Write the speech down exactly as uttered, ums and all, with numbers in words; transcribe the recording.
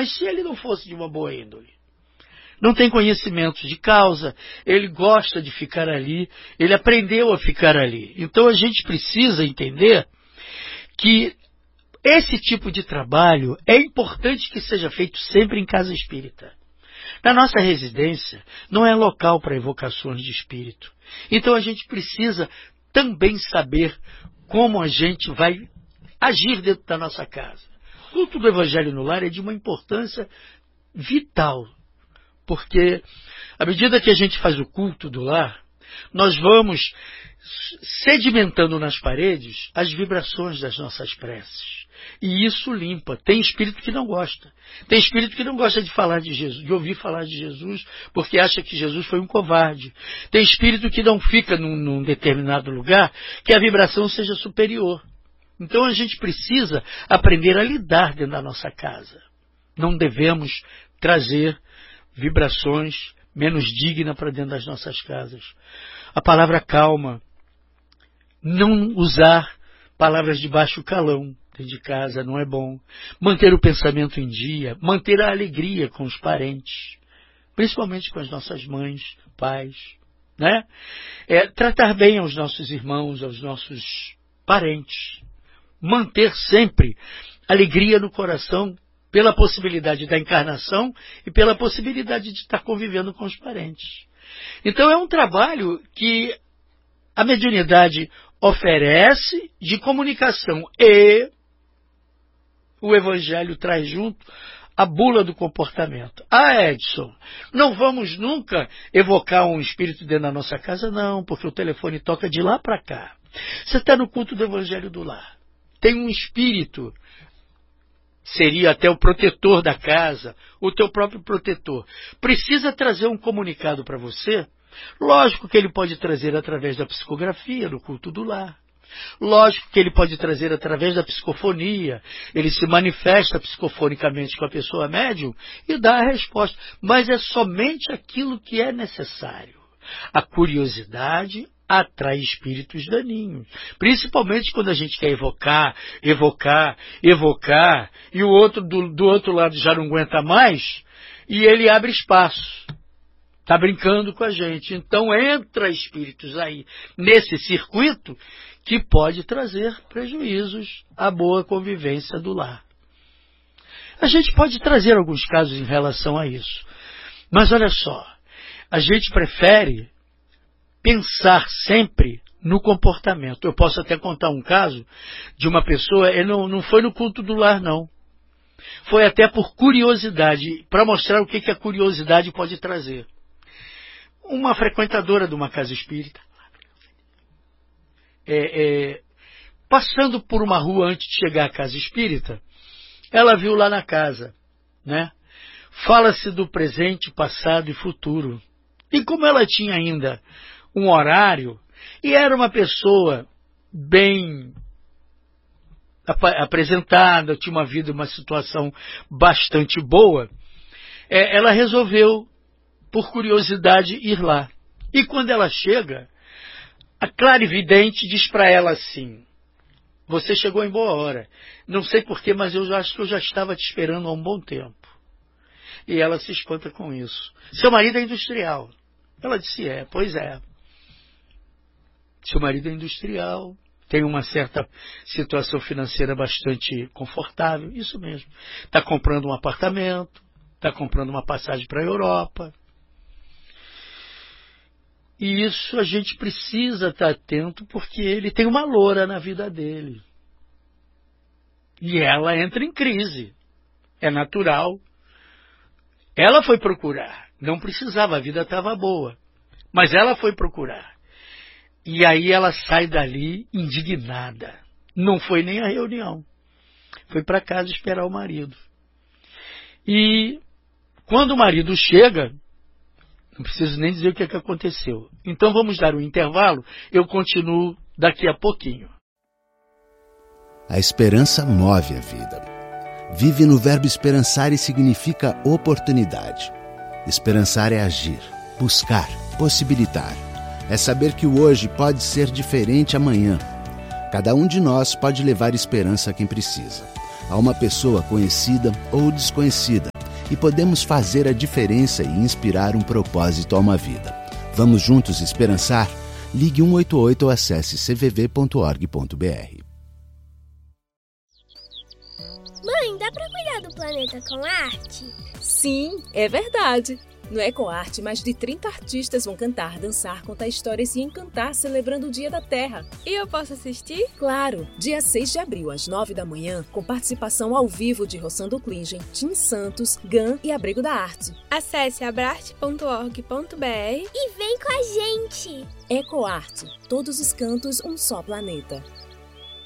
mas se ele não fosse de uma boa índole? Não tem conhecimento de causa, ele gosta de ficar ali, ele aprendeu a ficar ali. Então a gente precisa entender que esse tipo de trabalho é importante que seja feito sempre em casa espírita. Na nossa residência não é local para evocações de espírito. Então a gente precisa também saber como a gente vai agir dentro da nossa casa. O culto do Evangelho no lar é de uma importância vital, porque à medida que a gente faz o culto do lar, nós vamos sedimentando nas paredes as vibrações das nossas preces. E isso limpa. Tem espírito que não gosta. Tem espírito que não gosta de falar de Jesus, de ouvir falar de Jesus, porque acha que Jesus foi um covarde. Tem espírito que não fica num, num determinado lugar que a vibração seja superior. Então a gente precisa aprender a lidar dentro da nossa casa. Não devemos trazer vibrações menos dignas para dentro das nossas casas. A palavra calma. Não usar palavras de baixo calão dentro de casa não é bom. Manter o pensamento em dia, manter a alegria com os parentes, principalmente com as nossas mães, pais, né? É, tratar bem aos nossos irmãos, aos nossos parentes, manter sempre alegria no coração pela possibilidade da encarnação e pela possibilidade de estar convivendo com os parentes. Então é um trabalho que a mediunidade oferece de comunicação e o Evangelho traz junto a bula do comportamento. Ah, Edson, não vamos nunca evocar um espírito dentro da nossa casa? Não, porque o telefone toca de lá para cá. Você está no culto do Evangelho do lar. Tem um espírito, seria até o protetor da casa, o teu próprio protetor. Precisa trazer um comunicado para você? Lógico que ele pode trazer através da psicografia, no culto do lar. Lógico que ele pode trazer através da psicofonia. Ele se manifesta psicofonicamente com a pessoa médium e dá a resposta. Mas é somente aquilo que é necessário. A curiosidade atrai espíritos daninhos. Principalmente quando a gente quer evocar, evocar, evocar, e o outro do, do outro lado já não aguenta mais, e ele abre espaço. Está brincando com a gente. Então entra espíritos aí nesse circuito que pode trazer prejuízos à boa convivência do lar. A gente pode trazer alguns casos em relação a isso. Mas olha só, a gente prefere pensar sempre no comportamento. Eu posso até contar um caso de uma pessoa, ele não, não foi no culto do lar, não. Foi até por curiosidade, para mostrar o que, que a curiosidade pode trazer. Uma frequentadora de uma casa espírita, é, é, passando por uma rua antes de chegar à casa espírita, ela viu lá na casa, né? Fala-se do presente, passado e futuro. E como ela tinha ainda um horário, e era uma pessoa bem ap apresentada, tinha uma vida, uma situação bastante boa, é, ela resolveu, por curiosidade, ir lá. E quando ela chega, a clarividente diz para ela assim: você chegou em boa hora. Não sei porquê, mas eu acho que eu já estava te esperando há um bom tempo. E ela se espanta com isso. Seu marido é industrial. Ela disse: é, pois é. Seu marido é industrial, tem uma certa situação financeira bastante confortável. Isso mesmo. Está comprando um apartamento, está comprando uma passagem para a Europa. E isso a gente precisa estar atento, porque ele tem uma loura na vida dele. E ela entra em crise. É natural. Ela foi procurar. Não precisava, a vida estava boa. Mas ela foi procurar. E aí ela sai dali indignada. Não foi nem à reunião. Foi para casa esperar o marido. E quando o marido chega, não preciso nem dizer o que é que aconteceu. Então vamos dar um intervalo, eu continuo daqui a pouquinho. A esperança move a vida. Vive no verbo esperançar e significa oportunidade. Esperançar é agir, buscar, possibilitar. É saber que o hoje pode ser diferente amanhã. Cada um de nós pode levar esperança a quem precisa. A uma pessoa conhecida ou desconhecida, e podemos fazer a diferença e inspirar um propósito a uma vida. Vamos juntos esperançar? Ligue um oito oito ou acesse c v v ponto org ponto b r. Mãe, dá pra cuidar do planeta com arte? Sim, é verdade. No EcoArte, mais de trinta artistas vão cantar, dançar, contar histórias e encantar celebrando o Dia da Terra. E eu posso assistir? Claro! Dia seis de abril, às nove da manhã, com participação ao vivo de Rossando Klingen, Tim Santos, Gan e Abrigo da Arte. Acesse abrarte ponto org ponto b r e vem com a gente! EcoArte. Todos os cantos, um só planeta.